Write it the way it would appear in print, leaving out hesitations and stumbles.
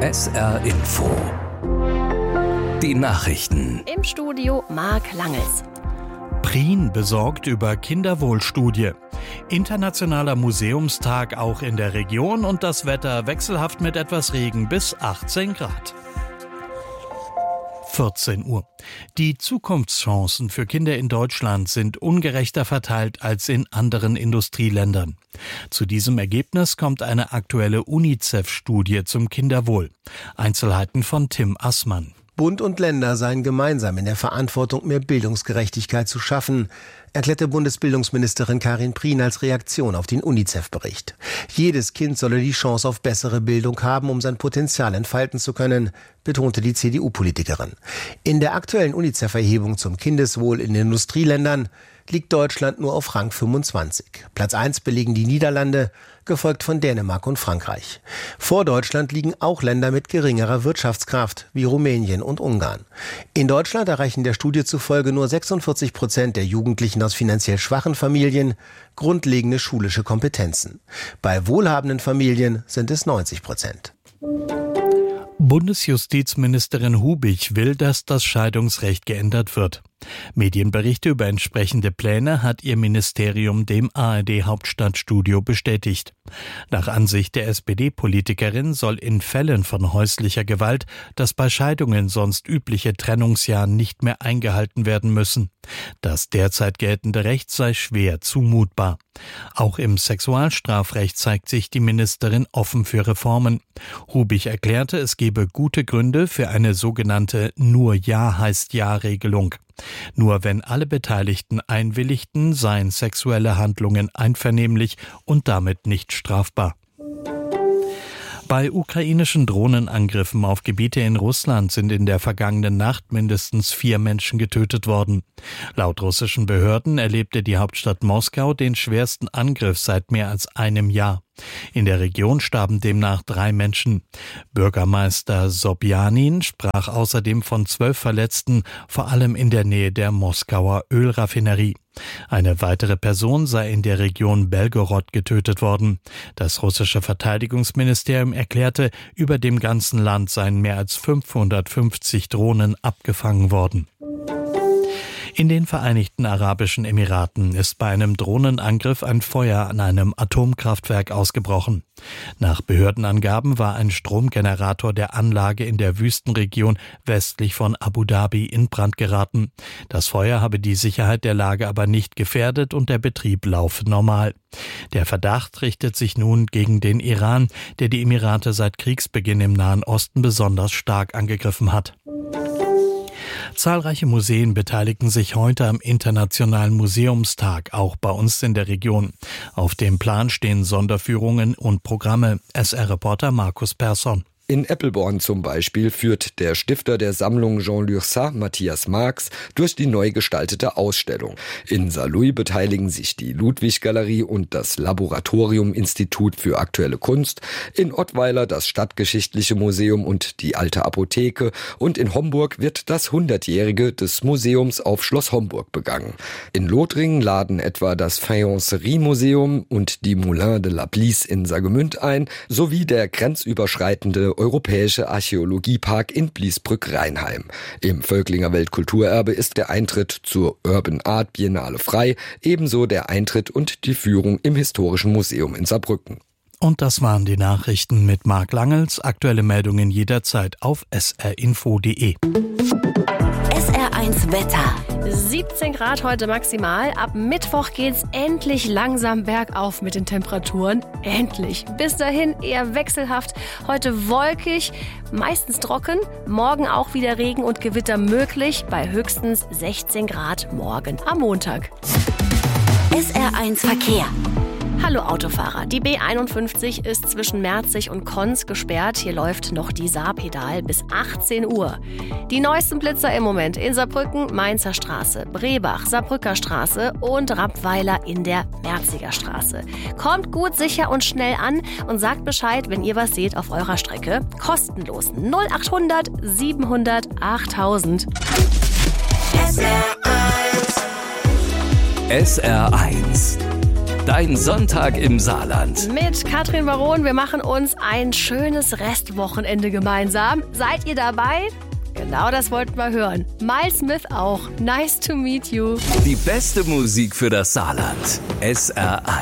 SR Info. Die Nachrichten. Im Studio Marc Langels. Prien besorgt über Kinderwohlstudie. Internationaler Museumstag auch in der Region und das Wetter wechselhaft mit etwas Regen bis 18 Grad. 14 Uhr. Die Zukunftschancen für Kinder in Deutschland sind ungerechter verteilt als in anderen Industrieländern. Zu diesem Ergebnis kommt eine aktuelle UNICEF-Studie zum Kinderwohl. Einzelheiten von Tim Assmann. Bund und Länder seien gemeinsam in der Verantwortung, mehr Bildungsgerechtigkeit zu schaffen, erklärte Bundesbildungsministerin Karin Prien als Reaktion auf den UNICEF-Bericht. Jedes Kind solle die Chance auf bessere Bildung haben, um sein Potenzial entfalten zu können, betonte die CDU-Politikerin. In der aktuellen UNICEF-Erhebung zum Kindeswohl in den Industrieländern liegt Deutschland nur auf Rang 25. Platz 1 belegen die Niederlande, gefolgt von Dänemark und Frankreich. Vor Deutschland liegen auch Länder mit geringerer Wirtschaftskraft, wie Rumänien und Ungarn. In Deutschland erreichen der Studie zufolge nur 46% der Jugendlichen aus finanziell schwachen Familien grundlegende schulische Kompetenzen. Bei wohlhabenden Familien sind es 90%. Bundesjustizministerin Hubig will, dass das Scheidungsrecht geändert wird. Medienberichte über entsprechende Pläne hat ihr Ministerium dem ARD-Hauptstadtstudio bestätigt. Nach Ansicht der SPD-Politikerin soll in Fällen von häuslicher Gewalt das bei Scheidungen sonst übliche Trennungsjahr nicht mehr eingehalten werden müssen. Das derzeit geltende Recht sei schwer zumutbar. Auch im Sexualstrafrecht zeigt sich die Ministerin offen für Reformen. Hubig erklärte, es gebe gute Gründe für eine sogenannte Nur Ja heißt Ja-Regelung. Nur wenn alle Beteiligten einwilligten, seien sexuelle Handlungen einvernehmlich und damit nicht strafbar. Bei ukrainischen Drohnenangriffen auf Gebiete in Russland sind in der vergangenen Nacht mindestens 4 Menschen getötet worden. Laut russischen Behörden erlebte die Hauptstadt Moskau den schwersten Angriff seit mehr als einem Jahr. In der Region starben demnach 3 Menschen. Bürgermeister Sobjanin sprach außerdem von 12 Verletzten, vor allem in der Nähe der Moskauer Ölraffinerie. Eine weitere Person sei in der Region Belgorod getötet worden. Das russische Verteidigungsministerium erklärte, über dem ganzen Land seien mehr als 550 Drohnen abgefangen worden. In den Vereinigten Arabischen Emiraten ist bei einem Drohnenangriff ein Feuer an einem Atomkraftwerk ausgebrochen. Nach Behördenangaben war ein Stromgenerator der Anlage in der Wüstenregion westlich von Abu Dhabi in Brand geraten. Das Feuer habe die Sicherheit der Lage aber nicht gefährdet und der Betrieb laufe normal. Der Verdacht richtet sich nun gegen den Iran, der die Emirate seit Kriegsbeginn im Nahen Osten besonders stark angegriffen hat. Zahlreiche Museen beteiligen sich heute am Internationalen Museumstag, auch bei uns in der Region. Auf dem Plan stehen Sonderführungen und Programme. SR-Reporter Markus Persson. In Eppelborn zum Beispiel führt der Stifter der Sammlung Jean Lurçat, Matthias Marx, durch die neu gestaltete Ausstellung. In Saarlouis beteiligen sich die Ludwig-Galerie und das Laboratorium-Institut für aktuelle Kunst, in Ottweiler das Stadtgeschichtliche Museum und die Alte Apotheke und in Homburg wird das 100-jährige des Museums auf Schloss Homburg begangen. In Lothringen laden etwa das Faïencerie-Museum und die Moulin de la Blies in Saargemünd ein, sowie der grenzüberschreitende Europäische Archäologiepark in Bliesbrück-Rheinheim. Im Völklinger Weltkulturerbe ist der Eintritt zur Urban Art Biennale frei, ebenso der Eintritt und die Führung im Historischen Museum in Saarbrücken. Und das waren die Nachrichten mit Marc Langels. Aktuelle Meldungen jederzeit auf srinfo.de. SR1 Wetter. 17 Grad heute maximal. Ab Mittwoch geht's endlich langsam bergauf mit den Temperaturen. Endlich. Bis dahin eher wechselhaft. Heute wolkig, meistens trocken. Morgen auch wieder Regen und Gewitter möglich. Bei höchstens 16 Grad morgen am Montag. SR1 Verkehr. Hallo Autofahrer, die B51 ist zwischen Merzig und Konz gesperrt. Hier läuft noch die Saarpedal bis 18 Uhr. Die neuesten Blitzer im Moment in Saarbrücken, Mainzer Straße, Brebach, Saarbrücker Straße und Rappweiler in der Merziger Straße. Kommt gut, sicher und schnell an und sagt Bescheid, wenn ihr was seht auf eurer Strecke. Kostenlos 0800 700 8000. SR1 Dein Sonntag im Saarland. Mit Katrin Baron, wir machen uns ein schönes Restwochenende gemeinsam. Seid ihr dabei? Genau das wollten wir hören. Miles Smith auch. Nice to meet you. Die beste Musik für das Saarland. SR1.